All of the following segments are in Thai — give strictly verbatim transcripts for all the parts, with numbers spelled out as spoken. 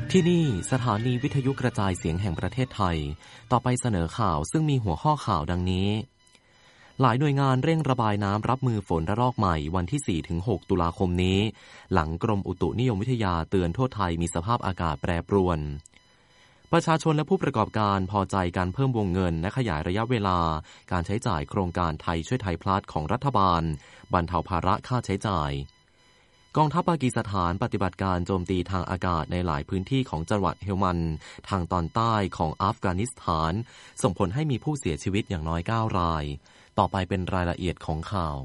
ที่นี่สถานีวิทยุกระจายเสียงแห่งประเทศไทยต่อไปเสนอข่าวซึ่งมีหัวข้อข่าวดังนี้หลายหน่วยงานเร่งระบายน้ำรับมือฝนระลอกใหม่วันที่ สี่ถึงหก ตุลาคมนี้หลังกรมอุตุนิยมวิทยาเตือนทั่วไทยมีสภาพอากาศแปรปรวนประชาชนและผู้ประกอบการพอใจการเพิ่มวงเงินและขยายระยะเวลาการใช้จ่ายโครงการไทยช่วยไทยพลัสของรัฐบาลบรรเทาภาระค่าใช้จ่ายกองทัพปากีสถานปฏิบัติการโจมตีทางอากาศในหลายพื้นที่ของจังหวัดเฮลมันด์ทางตอนใต้ของอัฟกานิสถานส่งผลให้มีผู้เสียชีวิตอย่างน้อยเก้ารายต่อไปเป็นรายละเอียดของข่าว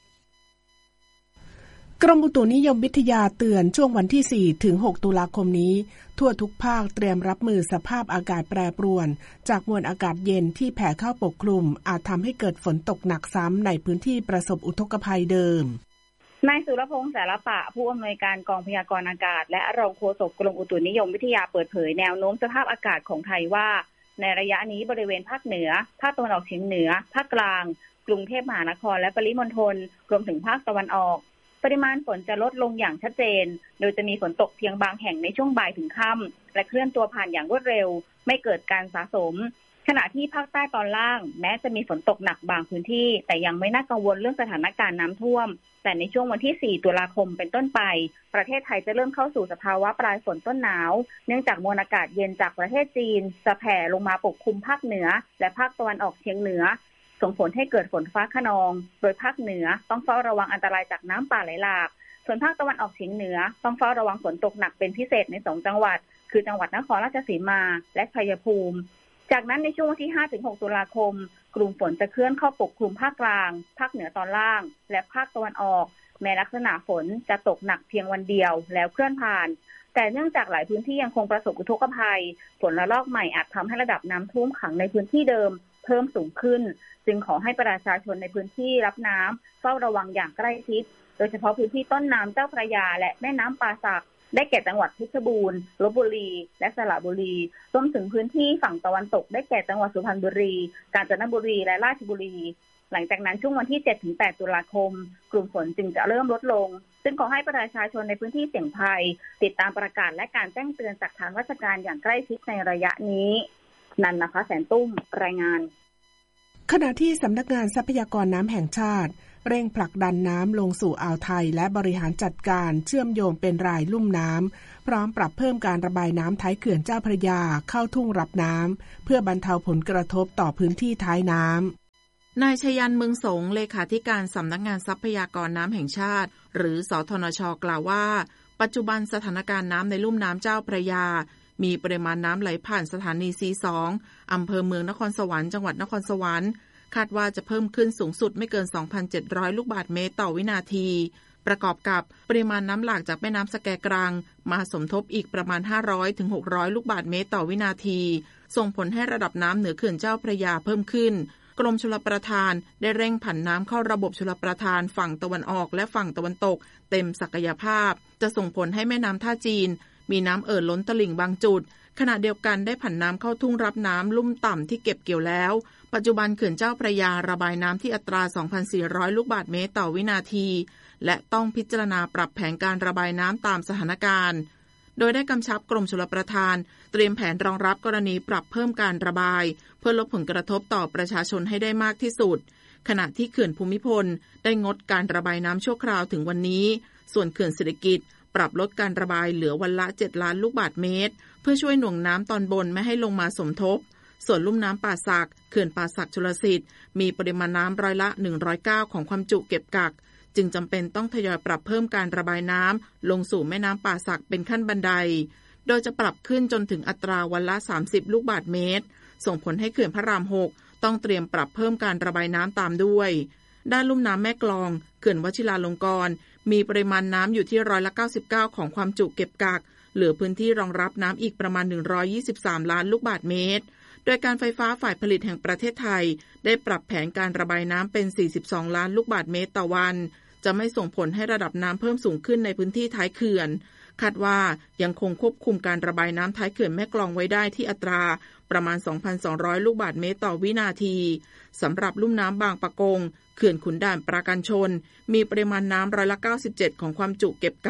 กรมอุตุนิยมวิทยาเตือนช่วงวันที่ สี่ถึงหก ตุลาคมนี้ทั่วทุกภาคเตรียมรับมือสภาพอากาศแปรปรวนจากมวลอากาศเย็นที่แผ่เข้าปกคลุมอาจทำให้เกิดฝนตกหนักซ้ำในพื้นที่ประสบอุทกภัยเดิมนายสุรพงษ์สารปะผู้อำนวยการกองพยากรณ์อากาศและรองโฆษกกรมอุตุนิยมวิทยาเปิดเผยแนวโน้มสภาพอากาศของไทยว่าในระยะนี้บริเวณภาคเหนือภาคตะวันออกเฉียงเหนือภาคกลางกรุงเทพมหานครและปริมณฑลรวมถึงภาคตะวันออกปริมาณฝนจะลดลงอย่างชัดเจนโดยจะมีฝนตกเพียงบางแห่งในช่วงบ่ายถึงค่ำและเคลื่อนตัวผ่านอย่างรวดเร็วไม่เกิดการสะสมขณะที่ภาคใต้ตอนล่างแม้จะมีฝนตกหนักบางพื้นที่แต่ยังไม่น่ากังวลเรื่องสถานการณ์น้ำท่วมแต่ในช่วงวันที่ สี่ ตุลาคมเป็นต้นไปประเทศไทยจะเริ่มเข้าสู่สภาวะปลายฝนต้นหนาวเนื่องจากมวลอากาศเย็นจากประเทศจีนจะแผ่ลงมาปกคลุมภาคเหนือและภาคตะวันออกเฉียงเหนือส่งผลให้เกิดฝนฟ้าคะนองโดยภาคเหนือต้องเฝ้าระวังอันตรายจากน้ำป่าไหลหลากส่วนภาคตะวันออกเฉียงเหนือต้องเฝ้าระวังฝนตกหนักเป็นพิเศษในสองจังหวัดคือจังหวัดนครราชสีมาและชัยภูมิจากนั้นในช่วงวันที่ ห้าถึงหก ตุลาคมกลุ่มฝนจะเคลื่อนเข้าปกคลุมภาคกลางภาคเหนือตอนล่างและภาคตะวันออกแม้ลักษณะฝนจะตกหนักเพียงวันเดียวแล้วเคลื่อนผ่านแต่เนื่องจากหลายพื้นที่ยังคงประสบอุทกภัยฝนระลอกใหม่อาจทำให้ระดับน้ำท่วมขังในพื้นที่เดิมเพิ่มสูงขึ้นจึงขอให้ประชาชนในพื้นที่รับน้ำเฝ้าระวังอย่างใกล้ชิดโดยเฉพาะพื้นที่ต้นน้ำเจ้าพระยาและแม่น้ำป่าสักได้แก่จังหวัดเพชรบูรณ์ลพบุรีและสระบุรีรวมถึงพื้นที่ฝั่งตะวันตกได้แก่จังหวัดสุพรรณบุรีกาญจนบุรีและราชบุรีหลังจากนั้นช่วงวันที่ เจ็ดถึงแปด ตุลาคมกลุ่มฝนจึงจะเริ่มลดลงซึ่งขอให้ประชาชนในพื้นที่เสี่ยงภัยติดตามประกาศและการแจ้งเตือนจากทางราชการอย่างใกล้ชิดในระยะนี้นันนภาแสนตุ้มรายงานขณะที่สำนักงานทรัพยากรน้ำแห่งชาติเร่งผลักดันน้ำลงสู่อ่าวไทยและบริหารจัดการเชื่อมโยงเป็นรายลุ่มน้ำพร้อมปรับเพิ่มการระบายน้ำท้ายเขื่อนเจ้าพระยาเข้าทุ่งรับน้ำเพื่อบรรเทาผลกระทบต่อพื้นที่ท้ายน้ำนายชยันต์ เมืองสงเลขาธิการสำนักงานทรัพยากรน้ำแห่งชาติหรือสทนช.กล่าวว่าปัจจุบันสถานการณ์น้ำในลุ่มน้ำเจ้าพระยามีปริมาณน้ำไหลผ่านสถานี ซี สอง อำเภอเมืองนครสวรรค์จังหวัดนครสวรรค์คาดว่าจะเพิ่มขึ้นสูงสุดไม่เกิน สองพันเจ็ดร้อย ลูกบาศก์เมตรต่อวินาทีประกอบกับปริมาณน้ำหลากจากแม่น้ำสแกกรังมาสมทบอีกประมาณ ห้าร้อยถึงหกร้อย ลูกบาศก์เมตรต่อวินาทีส่งผลให้ระดับน้ำเหนือเขื่อนเจ้าพระยาเพิ่มขึ้นกรมชลประทานได้เร่งผันน้ำเข้าระบบชลประทานฝั่งตะวันออกและฝั่งตะวันตกเต็มศักยภาพจะส่งผลให้แม่น้ำท่าจีนมีน้ำเอ่อล้นตลิ่งบางจุดขณะเดียวกันได้ผันน้ำเข้าทุ่งรับน้ำลุ่มต่ำที่เก็บเกี่ยวแล้วปัจจุบันเขื่อนเจ้าพระยาระบายน้ำที่อัตรา สองพันสี่ร้อย ลูกบาศก์เมตรต่อวินาทีและต้องพิจารณาปรับแผนการระบายน้ำตามสถานการณ์โดยได้กำชับกรมชลประทานเตรียมแผนรองรับกรณีปรับเพิ่มการระบายเพื่อลดผลกระทบต่อประชาชนให้ได้มากที่สุดขณะที่เขื่อนภูมิพลได้งดการระบายน้ำชั่วคราวถึงวันนี้ส่วนเขื่อนเศรษฐกิจปรับลดการระบายเหลือวันละเจ็ดล้านลูกบาศก์เมตรเพื่อช่วยหน่วงน้ำตอนบนไม่ให้ลงมาสมทบส่วนลุ่มน้ำป่าสักเขื่อนป่าสักชลสิทธิ์มีปริมาณน้ำร้อยละหนึ่งร้อยเก้าของความจุเก็บกักจึงจำเป็นต้องทยอยปรับเพิ่มการระบายน้ำลงสู่แม่น้ำป่าสักเป็นขั้นบันไดโดยจะปรับขึ้นจนถึงอัตราวันละสามสิบลูกบาศก์เมตรส่งผลให้เขื่อนพระรามหกต้องเตรียมปรับเพิ่มการระบายน้ำตามด้วยด้านลุ่มน้ำแม่กลองเขื่อนวชิราลงกรณ์มีปริมาณน้ำอยู่ที่ร้อยละเก้าสิบเก้าของความจุเก็บกักเหลือพื้นที่รองรับน้ำอีกประมาณหนึ่งร้อยยี่สิบสามล้านลูกบาศก์เมตรโดยการไฟฟ้าฝ่ายผลิตแห่งประเทศไทยได้ปรับแผนการระบายน้ำเป็นสี่สิบสองล้านลูกบาศก์เมตรต่อวันจะไม่ส่งผลให้ระดับน้ำเพิ่มสูงขึ้นในพื้นที่ท้ายเขื่อนคาดว่ายังคงควบคุมการระบายน้ำท้ายเขื่อนแม่กลองไว้ได้ที่อัตราประมาณ สองพันสองร้อย ลูกบาศก์เมตรต่อวินาทีสำหรับลุ่มน้ำบางปะกงเขื่อนขุนด่านปราการชนมีปริมาณน้ำร้อยละเก้าสิบเจ็ดของความจุเก็บกัก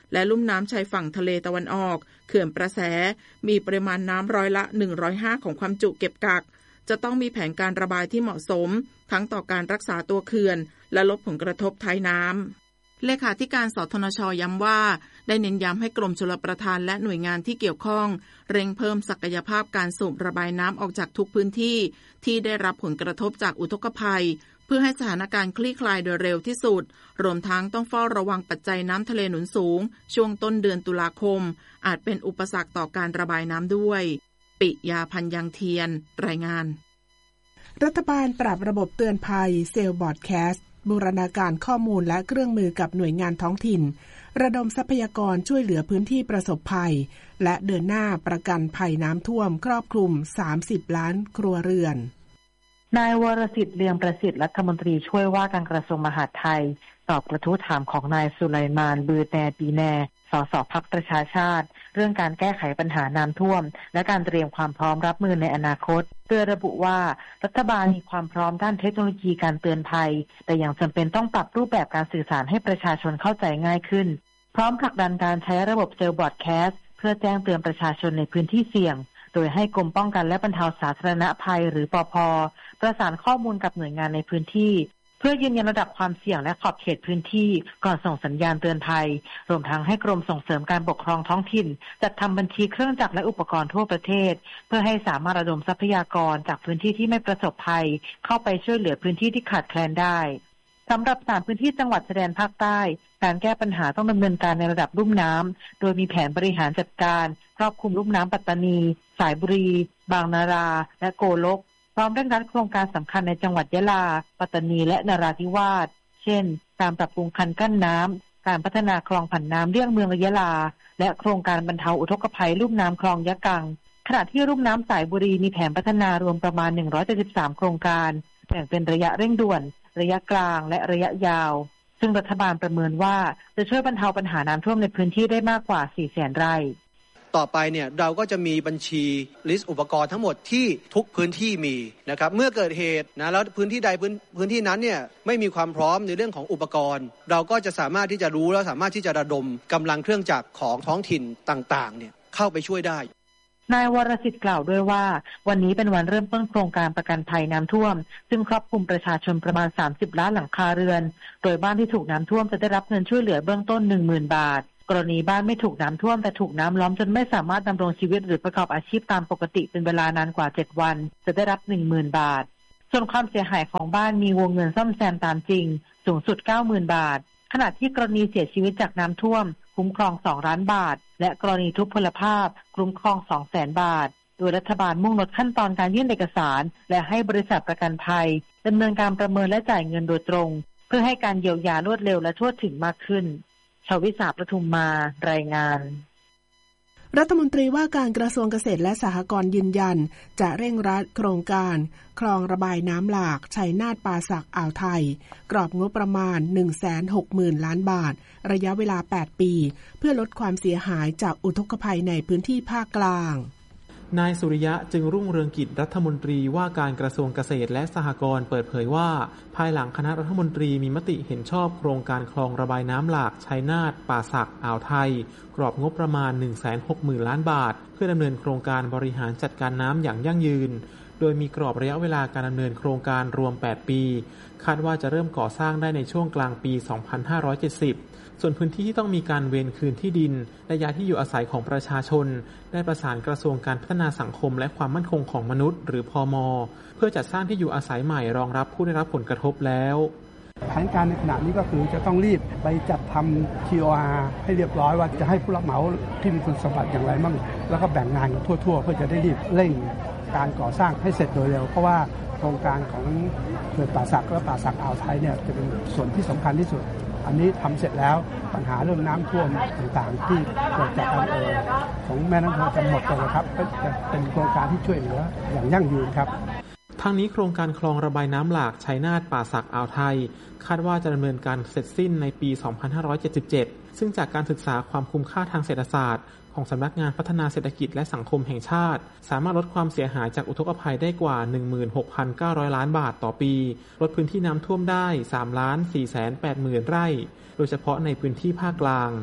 และลุ่มน้ำชายฝั่งทะเลตะวันออกเขื่อนประแสมีปริมาณน้ำร้อยละหนึ่งร้อยห้าของความจุเก็บกักจะต้องมีแผนการระบายที่เหมาะสมทั้งต่อการรักษาตัวเขื่อนและลดผลกระทบท้ายน้ำเลขาธิการสทนช.ย้ำว่าได้เน้นย้ำให้กรมชลประทานและหน่วยงานที่เกี่ยวข้องเร่งเพิ่มศักยภาพการสูบระบายน้ำออกจากทุกพื้นที่ที่ได้รับผลกระทบจากอุทกภัยเพื่อให้สถานการณ์คลี่คลายโดยเร็วที่สุดรวมทั้งต้องเฝ้าระวังปัจจัยน้ำทะเลหนุนสูงช่วงต้นเดือนตุลาคมอาจเป็นอุปสรรคต่อการระบายน้ำด้วยปิยาพันธ์ยังเทียนรายงานรัฐบาลปรับระบบเตือนภัยเซลล์บอร์ดแคสต์บูรณาการข้อมูลและเครื่องมือกับหน่วยงานท้องถิ่นระดมทรัพยากรช่วยเหลือพื้นที่ประสบภัยและเดินหน้าประกันภัยน้ำท่วมครอบคลุมสามสิบล้านครัวเรือนนายวรสิทธิ์เลียมประสิทธิ์รัฐมนตรีช่วยว่าการกระทรวงมหาดไทยตอบกระทู้ถามของนายสุไลมานบือแนปีแนสสพรรคประชาชาติเรื่องการแก้ไขปัญหาน้ำท่วมและการเตรียมความพร้อมรับมือในอนาคตโดยระบุว่ารัฐบาลมีความพร้อมด้านเทคโนโลยีการเตือนภัยแต่ยังจำเป็นต้องปรับรูปแบบการสื่อสารให้ประชาชนเข้าใจง่ายขึ้นพร้อมผลักดันการใช้ระบบเซลล์บอร์ดแคสต์เพื่อแจ้งเตือนประชาชนในพื้นที่เสี่ยงโดยให้กรมป้องกันและบรรเทาสาธารณภัยหรือปภ.ประสานข้อมูลกับหน่วยงานในพื้นที่เพื่อยืนยันระดับความเสี่ยงและขอบเขตพื้นที่ก่อนส่งสัญญาณเตือนภัยรวมทั้งให้กรมส่งเสริมการปกครองท้องถิ่นจัดทำบัญชีเครื่องจักรและอุปกรณ์ทั่วประเทศเพื่อให้สามารถระดมทรัพยากรจากพื้นที่ที่ไม่ประสบภัยเข้าไปช่วยเหลือพื้นที่ที่ขาดแคลนได้สำหรับสามพื้นที่จังหวัดชายแดนภาคใต้การแก้ปัญหาต้องดำเนินการในระดับลุ่มน้ำโดยมีแผนบริหารจัดการครอบคลุมลุ่มน้ำปัตตานีสายบุรีบางนาราและโกลกพร้อมเร่งรัดโครงการสำคัญในจังหวัดยะลาปัตตานีและนราธิวาสเช่นการปรับปรุงคันกั้นน้ำการพัฒนาคลองผันน้ำเลี่ยงเมืองยะลาและโครงการบรรเทาอุทกภัยลุ่มน้ำคลองยะกังขณะที่ลุ่มน้ำสายบุรีมีแผนพัฒนารวมประมาณหนึ่งร้อยเจ็ดสิบสามโครงการแบ่งเป็นระยะเร่งด่วนระยะกลางและระยะยาวซึ่งรัฐบาลประเมินว่าจะช่วยบรรเทาปัญหาน้ำท่วมในพื้นที่ได้มากกว่า สี่แสน ไร่ต่อไปเนี่ยเราก็จะมีบัญชีลิสต์อุปกรณ์ทั้งหมดที่ทุกพื้นที่มีนะครับเมื่อเกิดเหตุนะแล้วพื้นที่ใดพื้นพื้นที่นั้นเนี่ยไม่มีความพร้อมในเรื่องของอุปกรณ์เราก็จะสามารถที่จะรู้และสามารถที่จะระดมกำลังเครื่องจักรของท้องถิ่นต่างๆเนี่ยเข้าไปช่วยได้นายวรสิทธิ์กล่าวด้วยว่าวันนี้เป็นวันเริ่มต้นโครงการประกันภัยน้ำท่วมซึ่งครอบคลุมประชาชนประมาณสามสิบล้านหลังคาเรือนโดยบ้านที่ถูกน้ำท่วมจะได้รับเงินช่วยเหลือเบื้องต้น หนึ่งหมื่น บาทกรณีบ้านไม่ถูกน้ำท่วมแต่ถูกน้ำล้อมจนไม่สามารถดำรงชีวิตหรือประกอบอาชีพตามปกติเป็นเวลานานกว่าเจ็ดวันจะได้รับ หนึ่งหมื่น บาทส่วนความเสียหายของบ้านมีวงเงินซ่อมแซมตามจริงสูงสุด เก้าหมื่น บาทขณะที่กรณีเสียชีวิตจากน้ำท่วมคุ้มครองสองล้านบาทและกรณีทุพพลภาพคุ้มครอง สองแสน บาทโดยรัฐบาลมุ่งลดขั้นตอนการยื่นเอกสารและให้บริษัทประกันภัยดำเนินการประเมินและจ่ายเงินโดยตรงเพื่อให้การเยียวยารวดเร็วและทั่วถึงมากขึ้นชวิสาประทุมมารายงานรัฐมนตรีว่าการกระทรวงเกษตรและสหกรณ์ยืนยันจะเร่งรัดโครงการคลองระบายน้ำหลากชัยนาทป่าสักอ่าวไทยกรอบงบประมาณ หนึ่งแสนหกหมื่น ล้านบาทระยะเวลาแปดปีเพื่อลดความเสียหายจากอุทกภัยในพื้นที่ภาคกลางนายสุริยะจึงรุ่งเรืองกิจรัฐมนตรีว่าการกระทรวงเกษตรและสหกรณ์เปิดเผยว่าภายหลังคณะรัฐมนตรีมีมติเห็นชอบโครงการคลองระบายน้ำหลากชัยนาทป่าสักอ่าวไทยกรอบงบประมาณ หนึ่งแสนหกหมื่น ล้านบาทเพื่อดำเนินโครงการบริหารจัดการน้ำอย่างยั่งยืนโดยมีกรอบระยะเวลาการดำเนินโครงการรวมแปดปีคาดว่าจะเริ่มก่อสร้างได้ในช่วงกลางปี สองพันห้าร้อยเจ็ดสิบส่วนพื้นที่ที่ต้องมีการเวรคืนที่ดินและย้ายที่อยู่อาศัยของประชาชนได้ประสานกระทรวงการพัฒนาสังคมและความมั่นคงของมนุษย์หรือพม.เพื่อจัดสร้างที่อยู่อาศัยใหม่รองรับผู้ได้รับผลกระทบแล้วแผนการในขณะนี้ก็คือจะต้องรีบไปจัดทำ ที โอ อาร์ ให้เรียบร้อยว่าจะให้ผู้รับเหมาที่มีคุณสมบัติอย่างไรบ้างแล้วก็แบ่งงานกันทั่วๆเพื่อจะได้รีบเร่งการก่อสร้างให้เสร็จโดยเร็วเพราะว่าโครงการของเขื่อนป่าสักและป่าสักอ่าวไทยเนี่ยจะเป็นส่วนที่สำคัญที่สุดอันนี้ทำเสร็จแล้วปัญหาเรื่องน้ำท่วมต่างๆที่เกิดจากการเอ่อของแม่น้ำโขงจะหมดไปเลยครับก็จะเป็นโครงการที่ช่วยเหลืออย่างยั่งยืนครับทั้งนี้โครงการคลองระบายน้ำหลากชัยนาทป่าสักอ่าวไทยคาดว่าจะดำเนินการเสร็จสิ้นในปี สองพันห้าร้อยเจ็ดสิบเจ็ด ซึ่งจากการศึกษาความคุ้มค่าทางเศรษฐศาสตร์ของสำนักงานพัฒนาเศรษฐกิจและสังคมแห่งชาติสามารถลดความเสียหายจากอุทกภัยได้กว่า หนึ่งหมื่นหกพันเก้าร้อย ล้านบาทต่อปีลดพื้นที่น้ำท่วมได้ สามล้านสี่แสนแปดหมื่น ไร่โดยเฉพาะในพื้นที่ภาคกลาง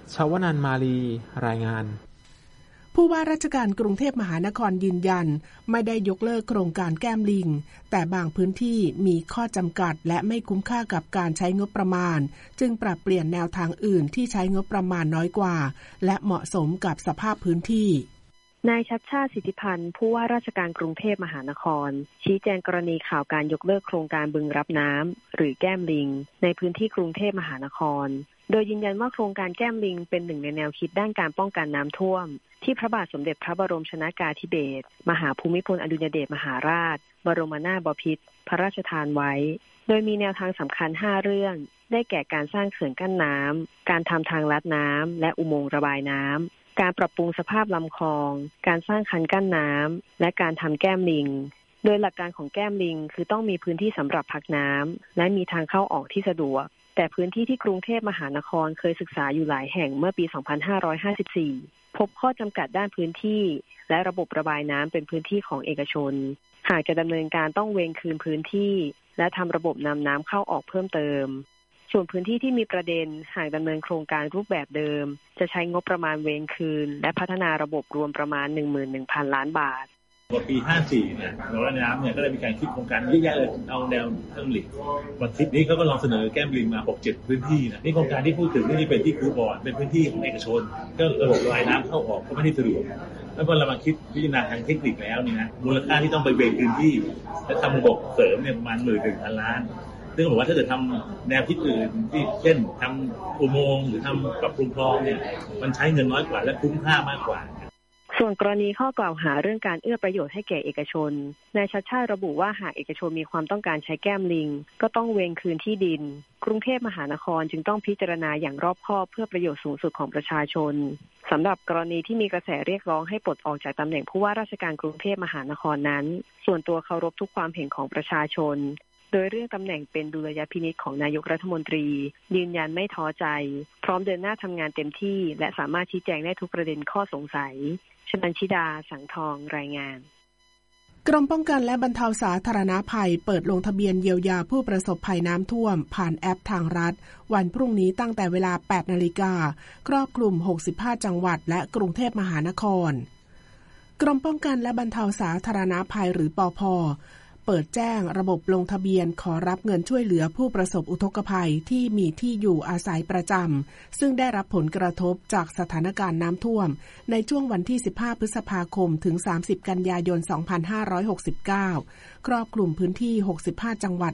ชวนันท์มาลีรายงานผู้ว่าราชการกรุงเทพมหานครยืนยันไม่ได้ยกเลิกโครงการแก้มลิงแต่บางพื้นที่มีข้อจำกัดและไม่คุ้มค่ากับการใช้งบประมาณจึงปรับเปลี่ยนแนวทางอื่นที่ใช้งบประมาณน้อยกว่าและเหมาะสมกับสภาพพื้นที่นายชัชชาติสิทธิพันธ์ผู้ว่าราชการกรุงเทพมหานครชี้แจงกรณีข่าวการยกเลิกโครงการบึงรับน้ำหรือแก้มลิงในพื้นที่กรุงเทพมหานครโดยยืนยันว่าโครงการแก้มลิงเป็นหนึ่งในแนวคิดด้านการป้องกันน้ำท่วมที่พระบาทสมเด็จพระบรมชนกาธิเบศรมหาภูมิพลอดุลยเดชมหาราชบรมนาถบพิตรพระราชทานไว้โดยมีแนวทางสำคัญห้าเรื่องได้แก่การสร้างเขื่อนกั้นน้ำการทำทางลัดน้ำและอุโมงค์ระบายน้ำการปรับปรุงสภาพลำคลองการสร้างคันกั้นน้ำและการทำแก้มลิงโดยหลักการของแก้มลิงคือต้องมีพื้นที่สำหรับพักน้ำและมีทางเข้าออกที่สะดวกแต่พื้นที่ที่กรุงเทพมหานครเคยศึกษาอยู่หลายแห่งเมื่อปีสองพันห้าร้อยห้าสิบสี่พบข้อจำกัดด้านพื้นที่และระบบระบายน้ำเป็นพื้นที่ของเอกชนหากจะดำเนินการต้องเวรคืนพื้นที่และทำระบบนำน้ำเข้าออกเพิ่มเติมส่วนพื้นที่ที่มีประเด็นหากดำเนินโครงการรูปแบบเดิมจะใช้งบประมาณเวรคืนและพัฒนาระบบรวมประมาณ หนึ่งหมื่นหนึ่งพัน ล้านบาทพอปีห้าสี่เนี่ยโรงน้ำเนี่ยก็ได้มีการคิดโครงการเยอะแยะเลยเอาแนวแก้มลิงวันทิศนี้เขาก็ลองเสนอแก้มลิงมา หกเจ็ด พื้นที่นะนี่โครงการที่พูดถึงนี่เป็นที่คูบอร์ดเป็นพื้นที่ของเอกชนก็ระบบระบายน้ำเข้าออกก็ไม่ได้สะดวกแล้วพอเรามาคิดพิจารณาทางเทคนิคแล้วนี่นะมูลค่าที่ต้องไปเวรพื้นที่และทำระบบเสริมเนี่ยประมาณหมื่นหนึ่งพันล้านซึ่งบอกว่าถ้าเกิดทำแนวคิดอื่นที่เช่นทำอุโมงค์หรือทำปรับปรุงคลองเนี่ยมันใช้เงินน้อยกว่าและคุ้มค่ามากกว่าส่วนกรณีข้อกล่าวหาเรื่องการเอื้อประโยชน์ให้แก่เอกชนนายชัชชาติระบุว่าหากเอกชนมีความต้องการใช้แก้มลิงก็ต้องเวรคืนที่ดินกรุงเทพมหานครจึงต้องพิจารณาอย่างรอบคอบเพื่อประโยชน์สูงสุดของประชาชนสำหรับกรณีที่มีกระแสเรียกร้องให้ปลดออกจากตำแหน่งผู้ว่าราชการกรุงเทพมหานครนั้นส่วนตัวเคารพทุกความเห็นของประชาชนโดยเรื่องตำแหน่งเป็นดุลยพินิจของนายกรัฐมนตรียืนยันไม่ท้อใจพร้อมเดินหน้าทำงานเต็มที่และสามารถชี้แจงได้ทุกประเด็นข้อสงสัยชนัญชิดาสังทองรายงานกรมป้องกันและบรรเทาสาธารณภัยเปิดลงทะเบียนเยียวยาผู้ประสบภัยน้ำท่วมผ่านแอปทางรัฐวันพรุ่งนี้ตั้งแต่เวลา แปดนาฬิกาครอบคลุมหกสิบห้าจังหวัดและกรุงเทพมหานครกรมป้องกันและบรรเทาสาธารณภัยหรือปภ.เปิดแจ้งระบบลงทะเบียนขอรับเงินช่วยเหลือผู้ประสบอุทกภัยที่มีที่อยู่อาศัยประจำซึ่งได้รับผลกระทบจากสถานการณ์น้ำท่วมในช่วงวันที่สิบห้าพฤษภาคมถึงสามสิบกันยายนสองพันห้าร้อยหกสิบเก้าครอบคลุมพื้นที่หกสิบห้าจังหวัด